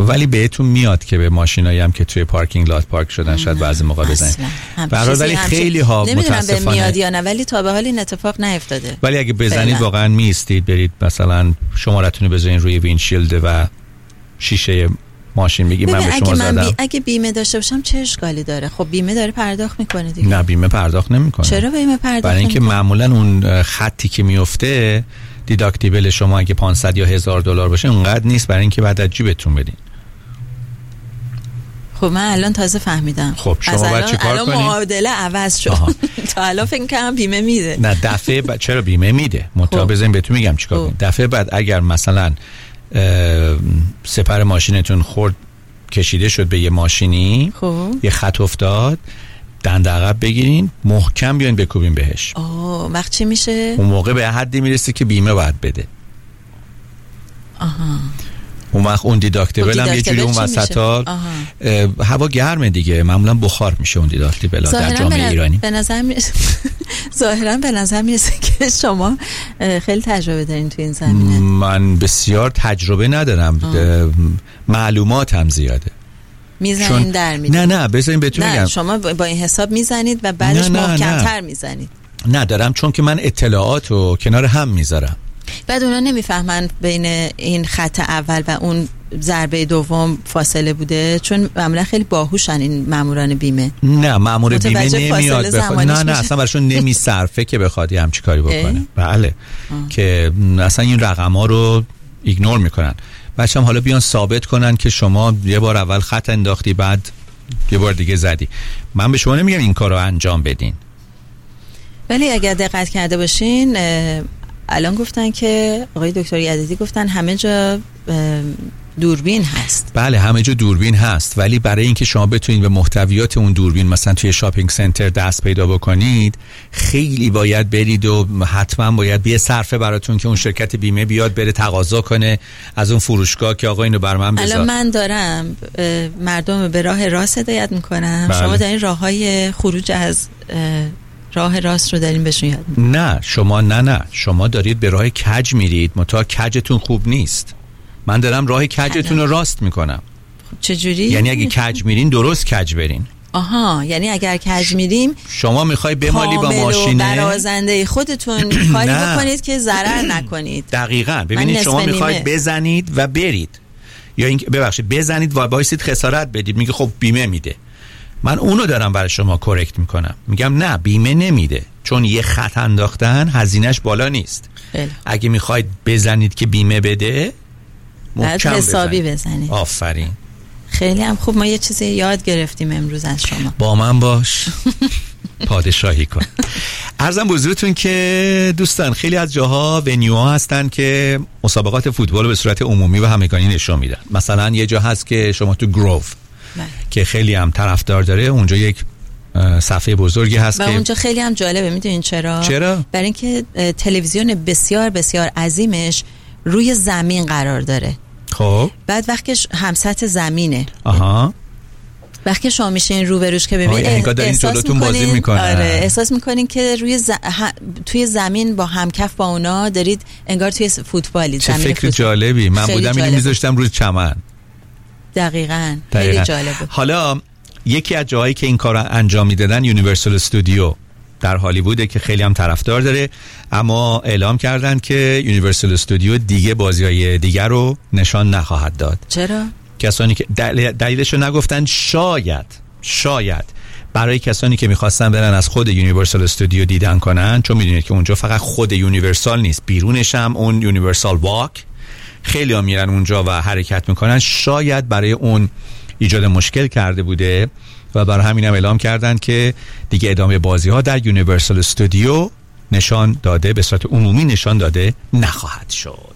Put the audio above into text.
ولی بهتون میاد که به ماشینایی هم که توی پارکینگ لات پارک شدن شاید بعضی موقع بزنید. برای ولی خیلی ها متاسفانه نمیدونم به میاد یا نه، ولی تا به حال این اتفاق نیفتاده. ولی اگه بزنید واقعا میستید، برید مثلا شمارتون رو بزنید روی وینشیلد و شیشه ماشین میگی من به شما زدم. اگه بیمه داشته باشم چه اشکالی داره؟ خب بیمه داره پرداخت میکنه دیگه. نه بیمه پرداخت نمیکنه. چرا بیمه پرداخت؟ برای اینکه معمولا اون خطی که میفته دیداکتیبل شما اگه 500 یا $1000 باشه اونقدر نیست برای اینکه بعد از جیبتون بدین. خب من الان تازه فهمیدم. خب شما باید چیکار کنید؟ الان معادله عوض شد. تا الان فکر کنم بیمه میده. نه دفعه بعد چرا بیمه میده؟ مطابق بزنین بهتون میگم چیکار کنید. دفعه بعد اگر مثلا سپر ماشینتون خورد کشیده شد به یه ماشینی، یه خط افتاد، دنده عقب بگیرین محکم بیاین بکوبین بهش. وقت چی میشه؟ اون موقع به حدی میرسه که بیمه باید بده. اون وقت اون دیداکتیبل هم یه جوری اون وسطا هوا گرمه دیگه، معمولا بخار میشه اون دیداکتیبل در جامعه ایرانی. ظاهرا به نظر میرسه که شما خیلی تجربه دارین تو این زمینه. من بسیار تجربه ندارم، معلومات هم زیاده. میزنین در میدین؟ نه بذارین بهتون میگم. شما با این حساب میزنید و بعدش محکم‌تر میزنید. نه دارم، چون که من اطلاعاتو کنار هم میذارم. بعد اونا نمیفهمن بین این خط اول و اون ضربه دوم فاصله بوده، چون معمولا خیلی باهوشن این ماموران بیمه. نه مامور بیمه نمیاد نه اصلا براشون نمیصرفه که بخواد یه همچی کاری بکنه. بله که اصلا این رقم‌ها رو ایگنور میکنن. بچه‌م حالا بیان ثابت کنن که شما یه بار اول خط انداختی بعد یه بار دیگه زدی. من به شما نمیگم این کارو انجام بدین، ولی اگر دقت کرده باشین الان گفتن که آقای دکتر یدیدی گفتن همه جا دوربین هست. بله همه جا دوربین هست، ولی برای اینکه شما بتونید به محتویات اون دوربین مثلا توی شاپینگ سنتر دست پیدا بکنید خیلی باید برید و حتما باید یه صرفه براتون که اون شرکت بیمه بیاد بره تقاضا کنه از اون فروشگاه که آقا اینو بر من بذار. الان من دارم مردم به راه راست هدایت میکنم. بله. شما دارین راههای خروج از راه راست رو دارین بهشون یاد میدین. نه شما دارید به راه کج میرید، متا کجتون خوب نیست. من دارم راه کجتون رو راست میکنم. خب چجوری؟ یعنی اگه کج میرین درست کج برین. یعنی اگر کج میریم شما میخوای بمالی با ماشینه برازنده خودتون کاری بکنید که ضرر نکنید. دقیقاً. ببینید شما میخواید بزنید و برید، یا این ببخشید بزنید و بایستید خسارت بدید، میگه خب بیمه میده. من اونو دارم برای شما کرکت میکنم، میگم نه بیمه نمیده، چون یه خط انداختن هزینهش بالا نیست. اگه میخواید بزنید که بیمه بده محکم حسابی بزنید. آفرین. خیلی هم خوب، ما یه چیزی یاد گرفتیم امروز از شما. با من باش پادشاهی کن. عرضم بزرگتون که دوستان خیلی از جاها ونیوها هستن که مسابقات فوتبال به صورت عمومی و همگانی نشون میدن. مثلا یه جا هست که شما تو گروف که خیلی هم طرفدار داره، اونجا یک صفحه بزرگی هست و که اونجا خیلی هم جالبه. میدونین چرا؟ برای اینکه تلویزیون بسیار بسیار عظیمش روی زمین قرار داره. خب بعد وقتی هم سطح زمینه، وقتی شما میشین روبروش که ببینید احساس میکنین احساس میکنین که توی زمین با همکف با اونا دارید، انگار توی فوتبالی. چه فکر جالبی. من بودم اینو میذاشتم روی چمن. دقیقاً. خیلی جالبه. حالا یکی از جاهایی که این کارو انجام میدادن یونیورسال استودیو در هالیووده که خیلی هم طرفدار داره، اما اعلام کردن که یونیورسال استودیو دیگه بازی‌های دیگر رو نشان نخواهد داد. چرا؟ کسانی که دلیلش رو نگفتن، شاید برای کسانی که میخواستن برن از خود یونیورسال استودیو دیدن کنن، چون میدونید که اونجا فقط خود یونیورسال نیست، بیرونش هم اون یونیورسال واک خیلی ها میرن اونجا و حرکت میکنن. شاید برای اون ایجاد مشکل کرده بوده و برای همین هم اعلام کردن که دیگه ادامه بازی ها در یونیورسال استودیو نشان داده به صورت عمومی نشان داده نخواهد شد.